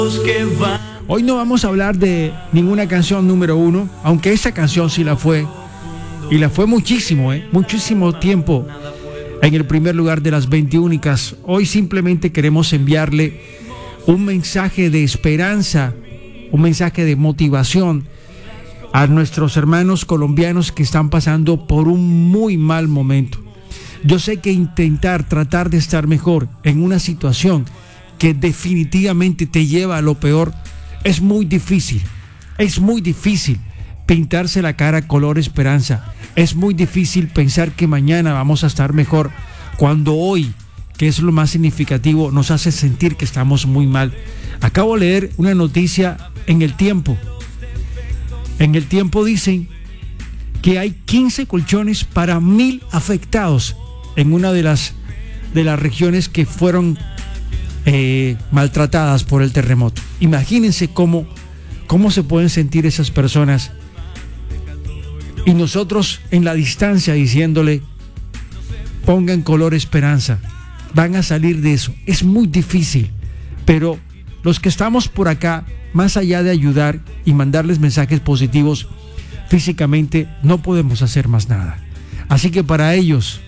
Hoy no vamos a hablar de ninguna canción número uno, aunque esa canción sí la fue. Y la fue muchísimo, muchísimo tiempo en el primer lugar de las 20 únicas. Hoy simplemente queremos enviarle un mensaje de esperanza, un mensaje de motivación a nuestros hermanos colombianos que están pasando por un muy mal momento. Yo sé que tratar de estar mejor en una situación que definitivamente te lleva a lo peor es muy difícil. Es muy difícil pintarse la cara color esperanza. Es muy difícil pensar que mañana vamos a estar mejor cuando hoy, que es lo más significativo, nos hace sentir que estamos muy mal. Acabo de leer una noticia en El Tiempo. En El Tiempo dicen que hay 15 colchones para 1,000 afectados en una de las regiones que fueron maltratadas por el terremoto. Imagínense cómo se pueden sentir esas personas, y nosotros en la distancia diciéndole: pongan color esperanza, van a salir de eso. Es muy difícil, pero los que estamos por acá, más allá de ayudar y mandarles mensajes positivos, físicamente no podemos hacer más nada. Así que para ellos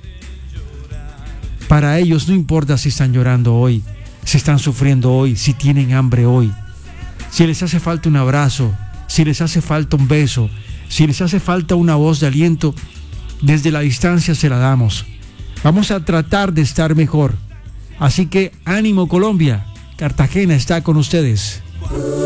no importa si están llorando hoy, si están sufriendo hoy, si tienen hambre hoy, si les hace falta un abrazo, si les hace falta un beso, si les hace falta una voz de aliento, desde la distancia se la damos. Vamos a tratar de estar mejor. Así que ánimo, Colombia. Cartagena está con ustedes.